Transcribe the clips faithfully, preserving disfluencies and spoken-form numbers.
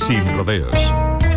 Sin rodeos.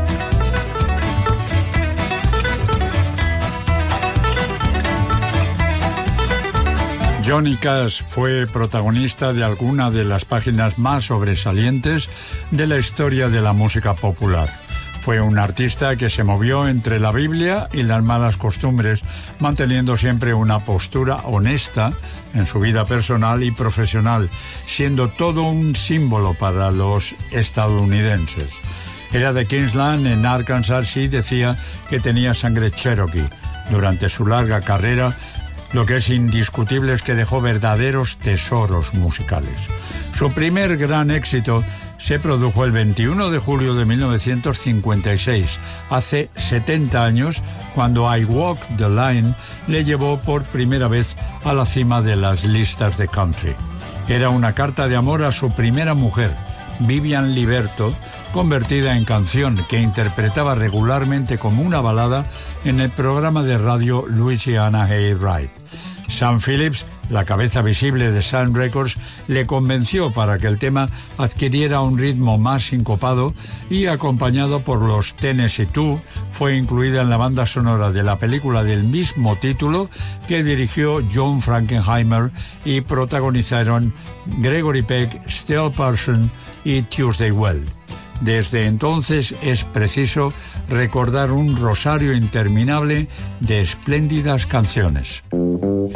Johnny Cash fue protagonista de alguna de las páginas más sobresalientes de la historia de la música popular. Fue un artista que se movió entre la Biblia y las malas costumbres, manteniendo siempre una postura honesta en su vida personal y profesional, siendo todo un símbolo para los estadounidenses. Era de Kingsland, en Arkansas, y decía que tenía sangre cherokee. Durante su larga carrera, lo que es indiscutible es que dejó verdaderos tesoros musicales. Su primer gran éxito se produjo el veintiuno de julio de mil novecientos cincuenta y seis, hace setenta años, cuando I Walk the Line le llevó por primera vez a la cima de las listas de country. Era una carta de amor a su primera mujer, Vivian Liberto, convertida en canción que interpretaba regularmente como una balada en el programa de radio Louisiana Hayride. Sam Phillips, la cabeza visible de Sun Records, le convenció para que el tema adquiriera un ritmo más sincopado y, acompañado por los Tennessee Two, fue incluida en la banda sonora de la película del mismo título que dirigió John Frankenheimer y protagonizaron Gregory Peck, Steel Parson y Tuesday Weld. Desde entonces es preciso recordar un rosario interminable de espléndidas canciones.